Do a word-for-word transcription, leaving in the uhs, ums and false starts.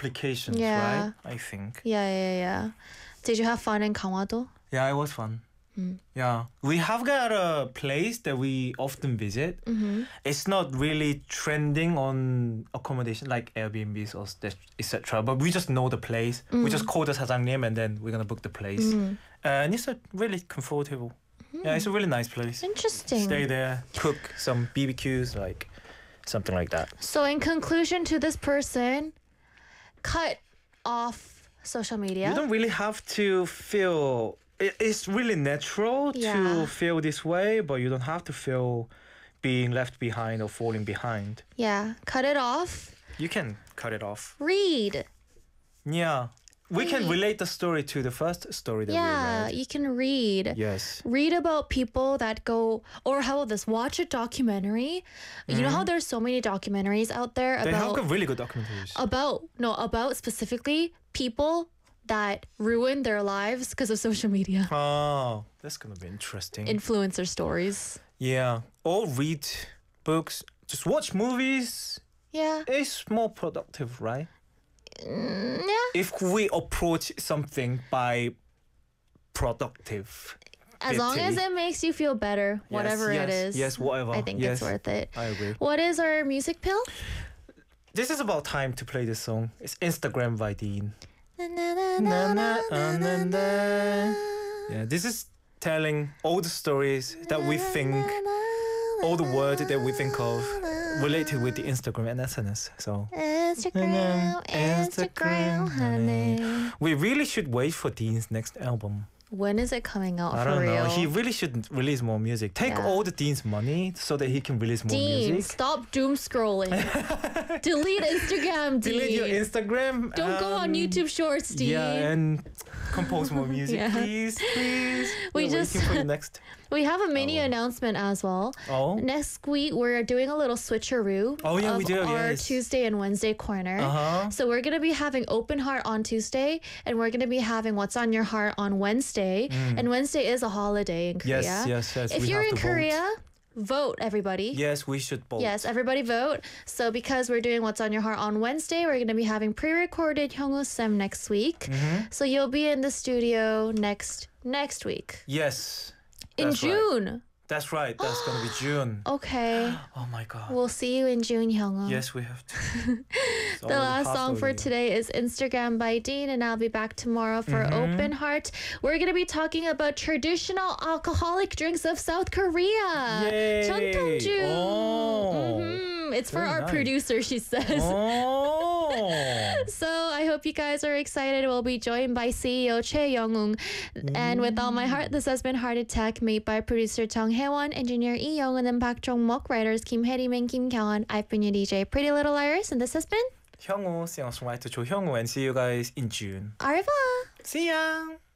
applications, Yeah. right? I think. Yeah, yeah, yeah. Did you have fun in Gangwon-do? Yeah, it was fun. Mm. Yeah, we have got a place that we often visit. Mm-hmm. It's not really trending on accommodation like Airbnbs or et cetera. But we just know the place. Mm. We just call the 사장님 and then we're gonna book the place. Mm. And it's a really comfortable. Yeah, it's a really nice place. Interesting. Stay there, cook some B B Qs, like something like that. So in conclusion to this person, cut off social media. You don't really have to feel. it- It's really natural Yeah. to feel this way, but you don't have to feel being left behind or falling behind. Yeah, cut it off. You can cut it off. Read. Yeah. We can Read. relate the story to the first story that Yeah, we read. you can read. Yes. Read about people that go, or how about this? Watch a documentary. You know how there's so many documentaries out there They have about got really good documentaries. about no about specifically people that ruin their lives because of social media. Oh, that's gonna be interesting. Influencer stories. Yeah. Or read books. Just watch movies. Yeah. It's more productive, right? Mm, yeah. If we approach something by productive. As long as it makes you feel better, whatever yes, it is. Yes, whatever. I think yes, it's worth it. I agree. What is our music pill? This is about time to play this song. It's Instagram by Dean. Na, na, na, na, na, na, na, na. Yeah, this is telling all the stories that we think, all the words that we think of related with the Instagram and S N S. So Instagram, Instagram, honey. we really should wait for Dean's next album. When is it coming out I for don't real? know. He really should release more music. Take Yeah. all the Dean's money so that he can release more Dean, music. stop doom scrolling. Delete Instagram, Dean. Delete your Instagram. Don't go on um, YouTube Shorts, Dean. Yeah, and compose more music, Yeah. please, please. We We're just- waiting for you next. We have a mini Oh. announcement as well. Oh. Next week, we're doing a little switcheroo Oh, yeah, of we do, our yes. Tuesday and Wednesday corner. Uh huh. So we're going to be having Open Heart on Tuesday, and we're going to be having What's on Your Heart on Wednesday. And Wednesday is a holiday in Korea. Mm. Yes, yes, yes. If we you're have in to vote. Korea, vote, everybody. Yes, we should vote. Yes, everybody vote. So because we're doing What's on Your Heart on Wednesday, we're going to be having pre-recorded Hyungwoo Sem next week. Mm-hmm. So you'll be in the studio next next week. Yes. In That's right. June. That's right. That's gonna be June. Okay. Oh my god. We'll see you in June, Hyungwoo. Yes, we have to. It's The already last past song for already. today is Instagram by Dean, and I'll be back tomorrow for Mm-hmm. Open Heart. We're going to be talking about traditional alcoholic drinks of South Korea. Yay. 전통주. Oh. Mhm. It's for Very our nice. producer, she says. Oh. So I hope you guys are excited. We'll be joined by C E O Choi Young-un. And with all my heart, this has been Heart Attack, made by producer Jung Hae-won, engineer Lee Young-un, and Park Jong-mok, writers Kim Hae-rim and Kim Kyung-won. I've been your D J, Pretty Little Iris, and this has been Hyungwoo, singer-songwriter Jo Hyungwoo, and see you guys in June. Au revoir. See ya.